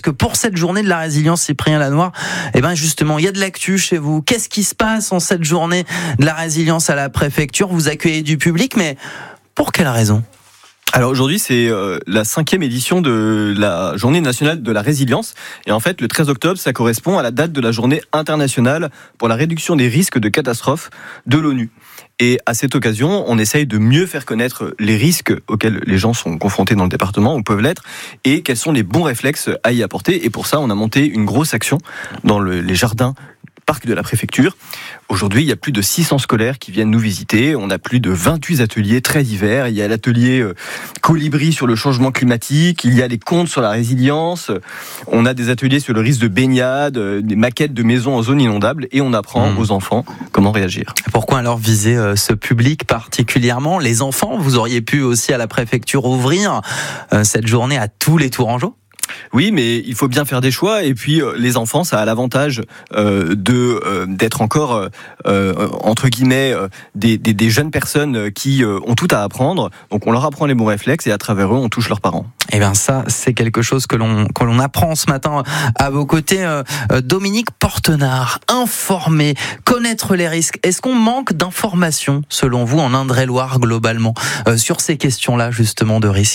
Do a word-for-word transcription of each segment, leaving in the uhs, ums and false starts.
parce que pour cette journée de la résilience, Cyprien Lanoir, eh ben justement, il y a de l'actu chez vous. Qu'est-ce qui se passe en cette journée de la résilience à la préfecture? Vous accueillez du public, mais pour quelle raison? Alors aujourd'hui, c'est euh, la cinquième édition de la Journée nationale de la résilience. Et en fait, le treize octobre, ça correspond à la date de la Journée internationale pour la réduction des risques de catastrophes de l'ONU. Et à cette occasion, on essaye de mieux faire connaître les risques auxquels les gens sont confrontés dans le département, ou peuvent l'être, et quels sont les bons réflexes à y apporter. Et pour ça, on a monté une grosse action dans le, les jardins parc de la préfecture. Aujourd'hui, il y a plus de six cents scolaires qui viennent nous visiter. On a plus de vingt-huit ateliers très divers. Il y a l'atelier euh, Colibri sur le changement climatique. Il y a les contes sur la résilience. On a des ateliers sur le risque de baignade, euh, des maquettes de maisons en zone inondable. Et on apprend mmh. aux enfants comment réagir. Pourquoi alors viser euh, ce public particulièrement? Les enfants, vous auriez pu aussi à la préfecture ouvrir euh, cette journée à tous les Tourangeaux? Oui, mais il faut bien faire des choix. Et puis, euh, les enfants, ça a l'avantage euh, de euh, d'être encore, euh, entre guillemets, euh, des, des, des jeunes personnes qui euh, ont tout à apprendre. Donc, on leur apprend les bons réflexes et à travers eux, on touche leurs parents. Eh bien, ça, c'est quelque chose que l'on, que l'on apprend ce matin à vos côtés. Euh, Dominique Portenard, informer, connaître les risques. Est-ce qu'on manque d'informations, selon vous, en Indre-et-Loire, globalement, euh, sur ces questions-là, justement, de risques ?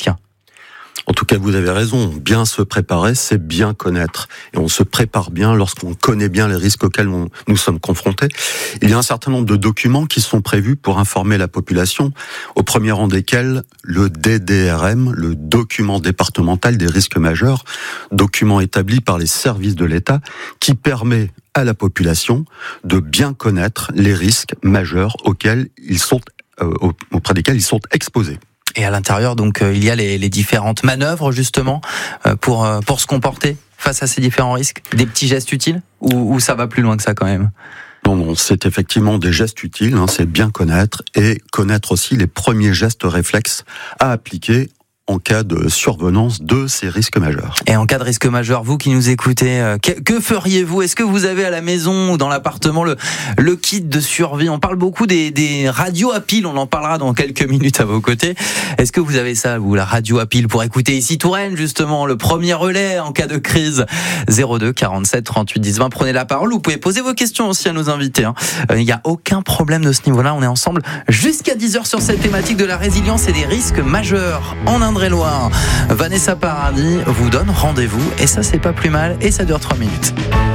En tout cas, vous avez raison. Bien se préparer, c'est bien connaître. Et on se prépare bien lorsqu'on connaît bien les risques auxquels on, nous sommes confrontés. Il y a un certain nombre de documents qui sont prévus pour informer la population, au premier rang desquels le D D R M, le document départemental des risques majeurs, document établi par les services de l'État, qui permet à la population de bien connaître les risques majeurs auxquels ils sont, euh, auprès desquels ils sont exposés. Et à l'intérieur, donc, euh, il y a les, les différentes manœuvres, justement, euh, pour, euh, pour se comporter face à ces différents risques. Des petits gestes utiles ou, ou ça va plus loin que ça, quand même? Non, non, c'est effectivement des gestes utiles, hein, c'est bien connaître et connaître aussi les premiers gestes réflexes à appliquer en cas de survenance de ces risques majeurs. Et en cas de risque majeur, vous qui nous écoutez, euh, que, que feriez-vous? Est-ce que vous avez à la maison ou dans l'appartement le, le kit de survie? On parle beaucoup des, des radios à pile, on en parlera dans quelques minutes à vos côtés. Est-ce que vous avez ça, vous, la radio à pile, pour écouter ici Touraine, justement, le premier relais en cas de crise? zéro deux quarante-sept trente-huit dix vingt, prenez la parole. Vous pouvez poser vos questions aussi à nos invités. Il hein. euh, n'y a aucun problème de ce niveau-là. On est ensemble jusqu'à dix heures sur cette thématique de la résilience et des risques majeurs en Inde. Indre-et-Loire. Vanessa Paradis vous donne rendez-vous et ça c'est pas plus mal et ça dure trois minutes.